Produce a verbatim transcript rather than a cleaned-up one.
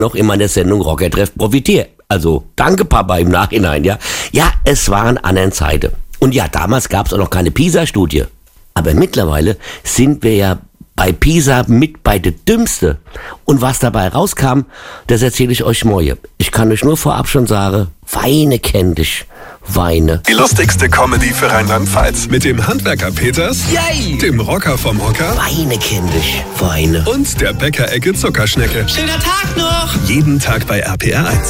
noch in meiner Sendung Rockertreff profitiere. Also danke Papa im Nachhinein, ja. Ja, es waren anderen Zeiten. Und ja, damals gab es auch noch keine PISA-Studie. Aber mittlerweile sind wir ja bei PISA mit bei der Dümmste. Und was dabei rauskam, das erzähle ich euch morgen. Ich kann euch nur vorab schon sagen, Weine kenn dich. Weine. Die lustigste Comedy für Rheinland-Pfalz. Mit dem Handwerker Peters, Yay! Dem Rocker vom Hocker Weine kenn dich. Weine. und der Bäckerecke Zuckerschnecke. Schöner Tag noch! Jeden Tag bei R P R eins.